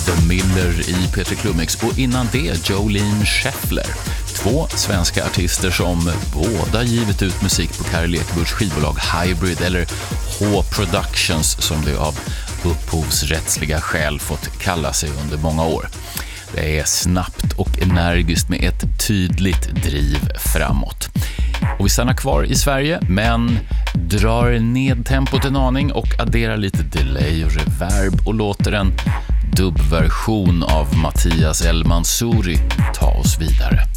The Miller i Peter Klumix och innan det Jolene Scheffler. Två svenska artister som båda givit ut musik på Kari Lekebuschs skivbolag Hybrid eller H-Productions som det av upphovsrättsliga skäl fått kalla sig under många år. Det är snabbt och energiskt med ett tydligt driv framåt. Och vi stannar kvar i Sverige men drar ned tempot en aning och adderar lite delay och reverb och låter en dubbversion av Mattias El Mansouri ta oss vidare.